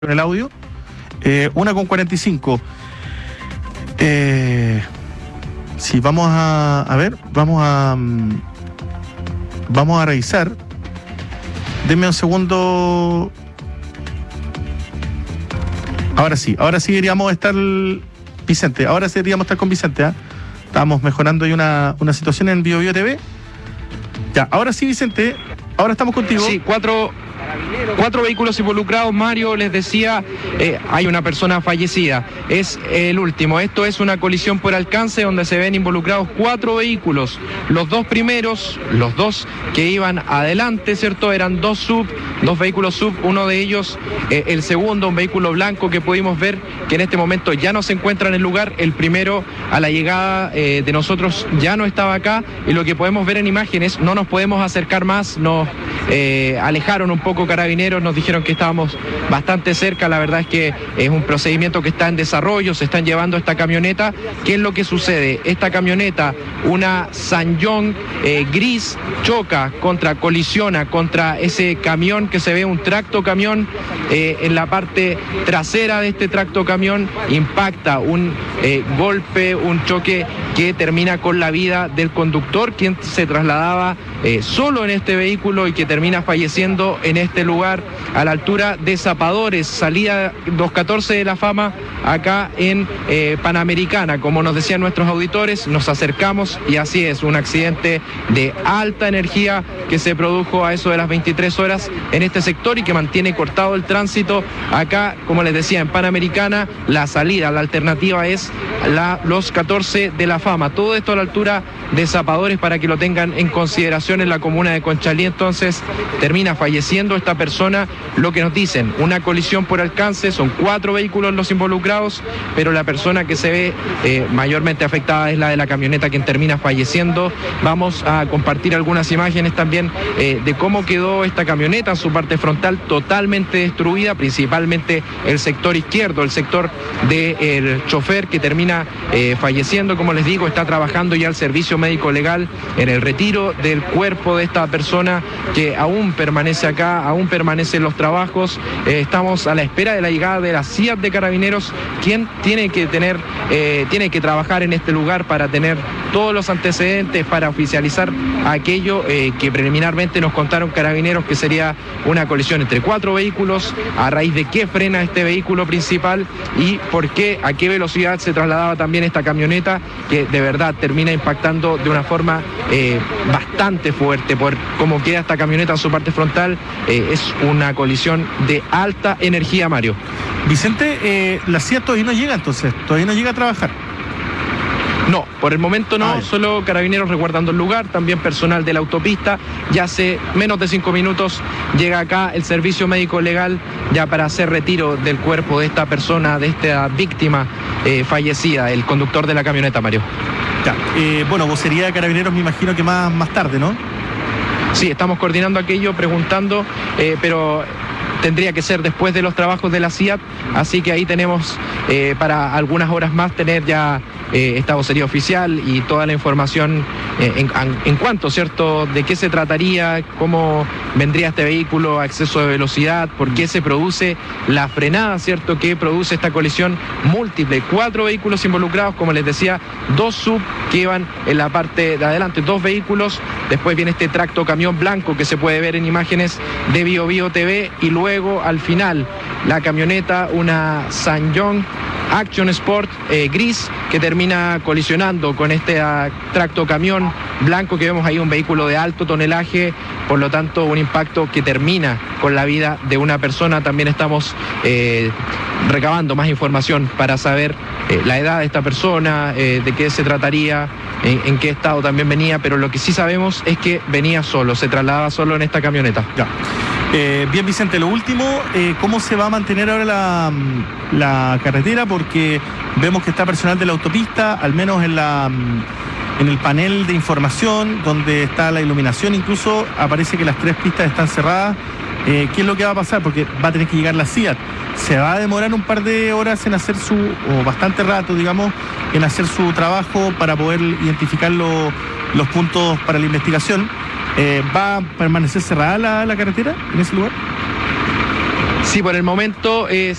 el audio. 1:45. Sí, vamos a ver, vamos a revisar. Denme un segundo. Ahora sí deberíamos estar, Vicente, ahora sí deberíamos estar con Vicente, ¿eh? Estamos mejorando ahí una situación en BioBio TV. Ya, ahora sí, Vicente, ahora estamos contigo. Sí, cuatro vehículos involucrados, Mario, les decía, hay una persona fallecida, es el último. Esto es una colisión por alcance donde se ven involucrados 4 vehículos. Los dos primeros, los dos que iban adelante, ¿cierto? Eran dos vehículos sub, uno de ellos, el segundo, un vehículo blanco que pudimos ver que en este momento ya no se encuentra en el lugar. El primero, a la llegada de nosotros, ya no estaba acá, y lo que podemos ver en imágenes, no nos podemos acercar más, nos alejaron un poco Carabineros, nos dijeron que estábamos bastante cerca. La verdad es que es un procedimiento que está en desarrollo, se están llevando esta camioneta. ¿Qué es lo que sucede? Esta camioneta, una Sanyong gris, colisiona contra ese camión que se ve, un tractocamión. En la parte trasera de este tractocamión impacta un golpe, un choque que termina con la vida del conductor, quien se trasladaba solo en este vehículo y que termina falleciendo en este lugar, a la altura de Zapadores, salida 214 de La Fama, acá en Panamericana. Como nos decían nuestros auditores, nos acercamos y así es, un accidente de alta energía que se produjo a eso de las 23 horas en este sector y que mantiene cortado el tránsito acá, como les decía, en Panamericana. La salida, la alternativa es los 14 de La Fama. Todo esto a la altura de Zapadores, para que lo tengan en consideración, en la comuna de Conchalí. Entonces termina falleciendo esta persona. Lo que nos dicen, una colisión por alcance, son 4 vehículos los involucrados, pero la persona que se ve mayormente afectada es la de la camioneta, quien termina falleciendo. Vamos a compartir algunas imágenes también de cómo quedó esta camioneta en su parte frontal, totalmente destruida, principalmente el sector izquierdo, el sector del chofer, que termina falleciendo. Como les digo, está trabajando ya el servicio médico legal en el retiro del cuerpo de esta persona, que aún permanece acá, aún permanecen los trabajos. Estamos a la espera de la llegada de la CIAT de Carabineros, quien tiene que trabajar en este lugar para tener todos los antecedentes, para oficializar aquello que preliminarmente nos contaron Carabineros, que sería una colisión entre 4 vehículos. A raíz de qué frena este vehículo principal y por qué, a qué velocidad se trasladaba también esta camioneta, que de verdad termina impactando de una forma bastante fuerte por cómo queda esta camioneta en su parte frontal. Es una colisión de alta energía, Mario. Vicente, la CIA todavía no llega, entonces, todavía no llega a trabajar. No, por el momento no, solo Carabineros resguardando el lugar, también personal de la autopista. Ya hace menos de 5 minutos llega acá el servicio médico legal ya para hacer retiro del cuerpo de esta persona, de esta víctima fallecida, el conductor de la camioneta, Mario. Ya, bueno, vocería de Carabineros me imagino que más tarde, ¿no? Sí, estamos coordinando aquello, preguntando, pero tendría que ser después de los trabajos de la CIAT, así que ahí tenemos para algunas horas más tener ya esta vocería oficial y toda la información en cuanto, ¿cierto?, de qué se trataría, cómo vendría este vehículo a exceso de velocidad, por qué se produce la frenada, ¿cierto?, que produce esta colisión múltiple. 4 vehículos involucrados, como les decía, 2 sub que iban en la parte de adelante, 2 vehículos, después viene este tractocamión blanco que se puede ver en imágenes de BioBio TV, y luego al final la camioneta, una Sanyong Action Sport gris, que termina colisionando con este tractocamión blanco que vemos ahí, un vehículo de alto tonelaje, por lo tanto un impacto que termina con la vida de una persona. También estamos recabando más información para saber la edad de esta persona, de qué se trataría, en qué estado también venía, pero lo que sí sabemos es que venía solo, se trasladaba solo en esta camioneta. Ya. Bien, Vicente, lo último, ¿cómo se va a mantener ahora la carretera? Porque vemos que está personal de la autopista, al menos en el panel de información, donde está la iluminación, incluso aparece que las 3 pistas están cerradas. ¿Qué es lo que va a pasar? Porque va a tener que llegar la CIAT. Se va a demorar un par de horas en hacer o bastante rato, digamos, en hacer su trabajo para poder identificar los puntos para la investigación. ¿Va a permanecer cerrada la carretera en ese lugar? Sí, por el momento